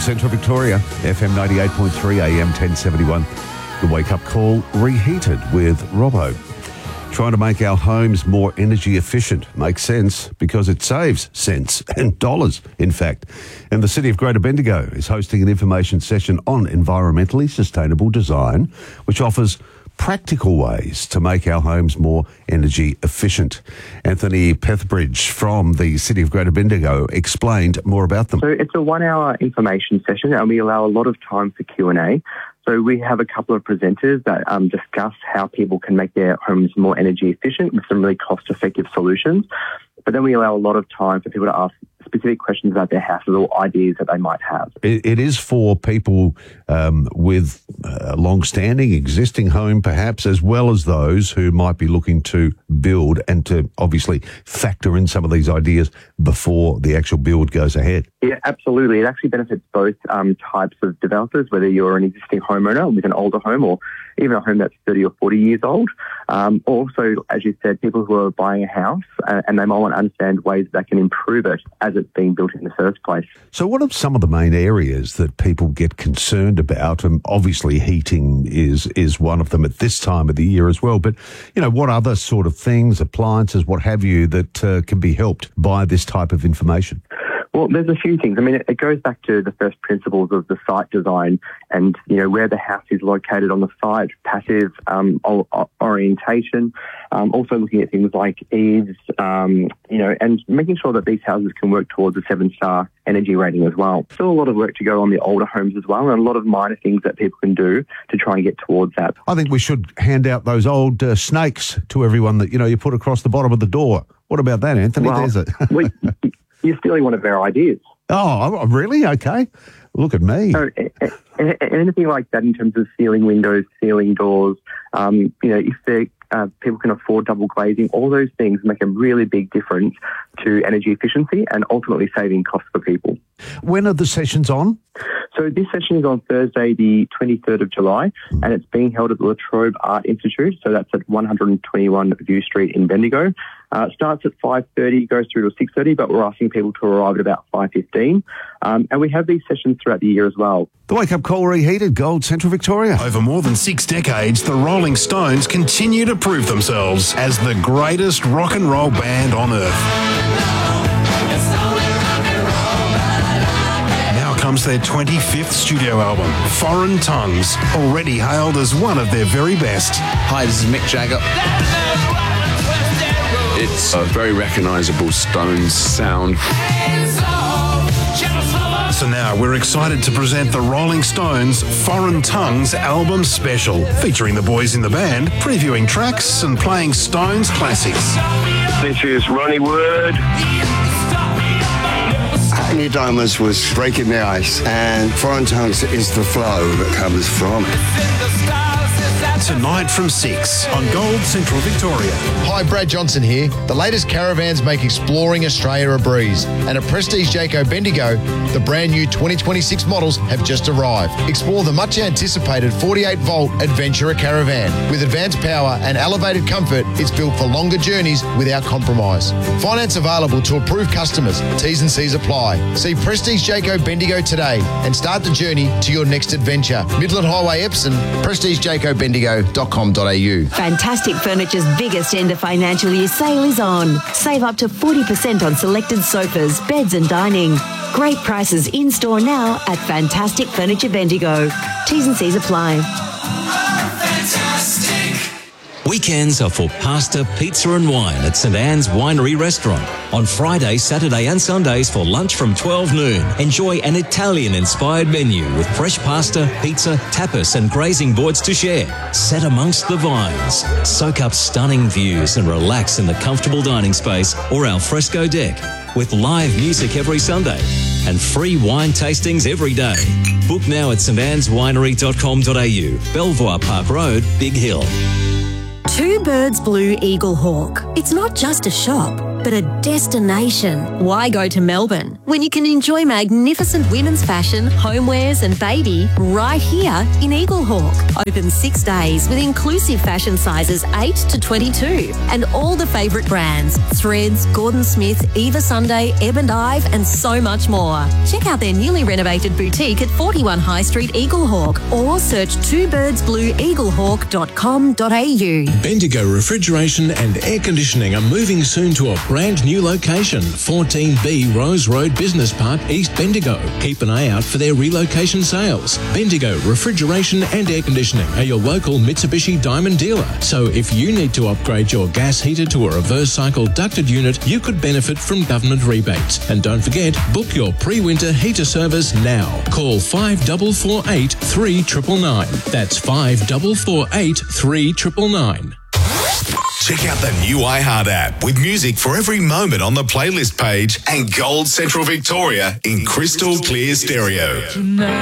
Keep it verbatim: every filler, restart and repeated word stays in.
Central Victoria, F M ninety-eight point three, A M ten seventy-one. The wake-up call reheated with Robbo. Trying to make our homes more energy efficient makes sense because it saves cents and dollars, in fact. And the City of Greater Bendigo is hosting an information session on environmentally sustainable design, which offers practical ways to make our homes more energy efficient. Anthony Pethbridge from the City of Greater Bendigo explained more about them. So it's a one-hour information session and we allow a lot of time for Q and A. So we have a couple of presenters that um, discuss how people can make their homes more energy efficient with some really cost-effective solutions. But then we allow a lot of time for people to ask specific questions about their houses or ideas that they might have. It, it is for people um, with a long-standing existing home, perhaps, as well as those who might be looking to build and to obviously factor in some of these ideas before the actual build goes ahead. Yeah, absolutely. It actually benefits both um, types of developers, whether you're an existing homeowner with an older home or even a home that's thirty or forty years old. Um, also, as you said, people who are buying a house uh, and they might want to understand ways that can improve it as it's being built in the first place. So what are some of the main areas that people get concerned about? And obviously heating is is one of them at this time of the year as well. But, you know, what other sort of things, appliances, what have you, that uh, can be helped by this type of information? Well, there's a few things. I mean, it, it goes back to the first principles of the site design and, you know, where the house is located on the site, passive um, o- o- orientation, um, also looking at things like eaves, um, you know, and making sure that these houses can work towards a seven-star energy rating as well. Still a lot of work to go on the older homes as well, and a lot of minor things that people can do to try and get towards that. I think we should hand out those old uh, snakes to everyone that, you know, you put across the bottom of the door. What about that, Anthony? Well, There's it. we, you're stealing one of our ideas. Oh, really? Okay. Look at me. So, anything like that in terms of ceiling windows, ceiling doors, um, you know, if they, uh, people can afford double glazing, all those things make a really big difference to energy efficiency and ultimately saving costs for people. When are the sessions on? So this session is on Thursday, the twenty-third of July, and it's being held at the La Trobe Art Institute. So that's at one twenty-one View Street in Bendigo. Uh, it starts at five thirty, goes through to six thirty, but we're asking people to arrive at about five fifteen. Um, and we have these sessions throughout the year as well. The Wake Up Call reheated, Gold Central Victoria. Over more than six decades, the Rolling Stones continue to prove themselves as the greatest rock and roll band on earth. Comes their twenty-fifth studio album, Foreign Tongues, already hailed as one of their very best. Hi, this is Mick Jagger. It's a very recognisable Stones sound. So now we're excited to present the Rolling Stones Foreign Tongues album special, featuring the boys in the band, previewing tracks and playing Stones classics. This is Ronnie Wood. New Diamonds was breaking the ice, and Foreign Tongues is the flow that comes from it. Tonight from six on Gold Central Victoria. Hi, Brad Johnson here. The latest caravans make exploring Australia a breeze. And at Prestige Jayco Bendigo, the brand new twenty twenty-six models have just arrived. Explore the much anticipated forty-eight volt Adventurer Caravan. With advanced power and elevated comfort, it's built for longer journeys without compromise. Finance available to approved customers. T's and C's apply. See Prestige Jayco Bendigo today and start the journey to your next adventure. Midland Highway, Epsom, prestige jayco bendigo dot com dot a u. Fantastic Furniture's biggest end of financial year sale is on. Save up to forty percent on selected sofas, beds and dining. Great prices in-store now at Fantastic Furniture Bendigo. T's and C's apply. Weekends are for pasta, pizza and wine at St Anne's Winery Restaurant. On Friday, Saturday and Sundays for lunch from twelve noon. Enjoy an Italian-inspired menu with fresh pasta, pizza, tapas and grazing boards to share. Set amongst the vines. Soak up stunning views and relax in the comfortable dining space or al fresco deck. With live music every Sunday and free wine tastings every day. Book now at st annes winery dot com dot a u. Belvoir Park Road, Big Hill. Two Birds Blue Eagle Hawk. It's not just a shop. but a destination. Why go to Melbourne when you can enjoy magnificent women's fashion, homewares and baby right here in Eaglehawk? Open six days with inclusive fashion sizes eight to twenty-two and all the favourite brands, Threads, Gordon Smith, Eva Sunday, Ebb and Ive and so much more. Check out their newly renovated boutique at forty-one High Street, Eaglehawk, or search two birds blue eaglehawk dot com dot a u. Bendigo Refrigeration and Air Conditioning are moving soon to a brand new location, fourteen B Rose Road Business Park, East Bendigo. Keep an eye out for their relocation sales. Bendigo Refrigeration and Air Conditioning are your local Mitsubishi Diamond dealer. So if you need to upgrade your gas heater to a reverse cycle ducted unit, you could benefit from government rebates. And don't forget, book your pre-winter heater service now. Call five four four eight, three nine nine nine. That's five four four eight, three nine nine nine. Check out the new iHeart app with music for every moment on the playlist page and Gold Central Victoria in crystal clear stereo.